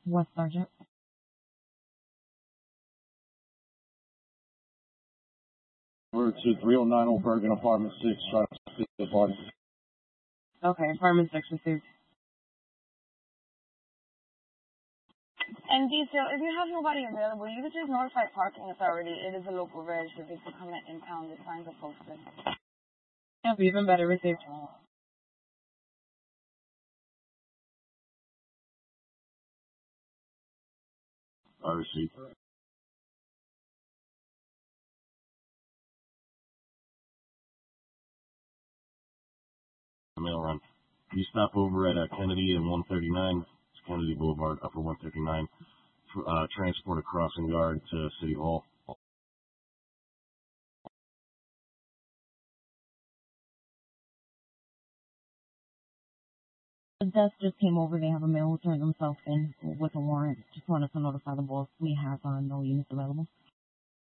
What, Sergeant? We're to 3090 Old Bergen, Apartment 6, trying to see the apartment. Okay, Apartment 6 received. And detail, if you have nobody available, you can just notify parking authority. It is a local register. If it's coming in town, the signs are posted. Yep, even better, received. I received. Mail run. You stop over at Kennedy and 139. It's Kennedy Boulevard, Upper 139. Transport a crossing guard to City Hall. The desk just came over. They have a mail to turn themselves in with a warrant. Just wanted to notify the boss we have no units available.